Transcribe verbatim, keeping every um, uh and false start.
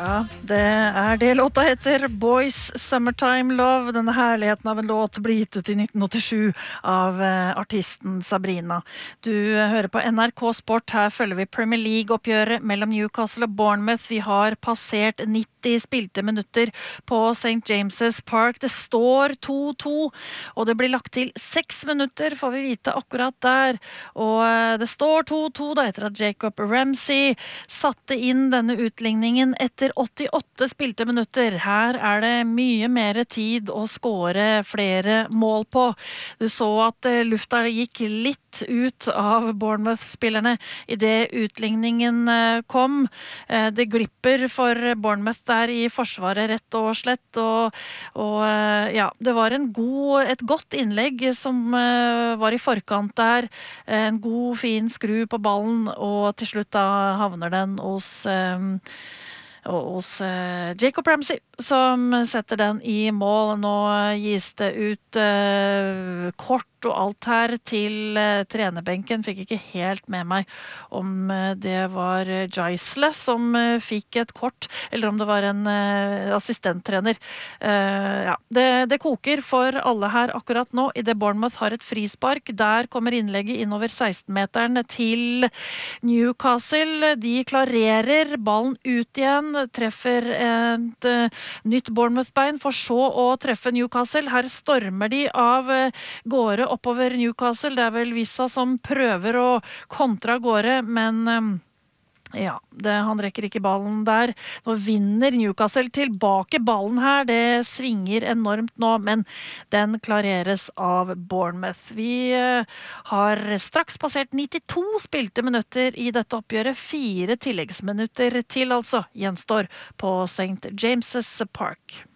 Ja, det er det låta heter Boys Summertime Love. Denne herligheten av en låt ble gitt ut i nitten åttisju av eh, artisten Sabrina. Du hører på N R K Sport. Her følger vi Premier League-oppgjøret mellom Newcastle og Bournemouth. Vi har passert nitti spilte minutter på Saint James's Park. Det står to to, og det blir lagt til seks minutter, får vi vite akkurat der. Og eh, det står to to da etter at Jacob Ramsey satte inn denne utligningen etter åttiåtte spilte minutter. Her er det mye mer tid å skåre flere mål på. Du så at lufta gikk litt ut av Bournemouth-spillerne i det utligningen kom. Det glipper for Bournemouth der i forsvaret rett og slett, og, og ja, det var en god, et godt innlegg som var i forkant der. En god, fin skru på ballen, og til slutt da havner den hos um, hos uh, Jacob Ramsey, som setter den i mål. Nå gis det ut uh, kort og alt her til uh, trenerbenken. Fikk ikke helt med meg om uh, det var Geisle som uh, fikk et kort, eller om det var en uh, assistenttrener. Uh, ja, det, det koker for alle her akkurat nå, i det Bournemouth har et frispark. Der kommer innlegget innover seksten-meteren til Newcastle. De klarerer ballen ut igjen, treffer et uh, nytt Bournemouth-bein, for så å treffe Newcastle. Her stormer de av uh, gårde oppover Newcastle. Det er vel Vissa som prøver å kontre av gårde, men um, ja, det, han rekker ikke ballen der. Nå vinner Newcastle tilbake ballen her. Det svinger enormt nå, men den klareres av Bournemouth. Vi uh, har straks passert nittito spilte minutter i dette oppgjøret. Fire tilleggsminutter til altså gjenstår på Saint James's Park.